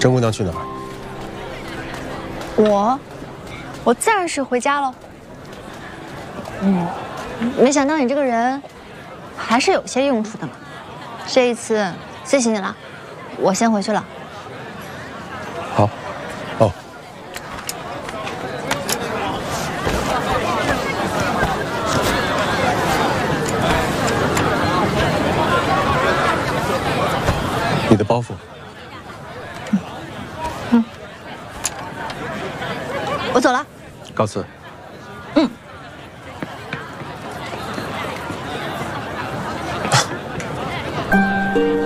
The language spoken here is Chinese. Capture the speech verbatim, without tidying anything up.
甄姑娘去哪儿？ 我，我自然是回家喽。嗯，没想到你这个人还是有些用处的嘛。这一次谢谢你了，我先回去了。 好，哦。你的包袱。 嗯，我走了。 告辞。